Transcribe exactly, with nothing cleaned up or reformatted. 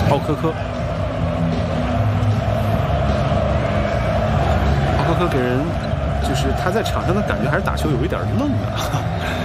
奥科科，奥科科给人就是他在场上的感觉还是打球有一点愣的。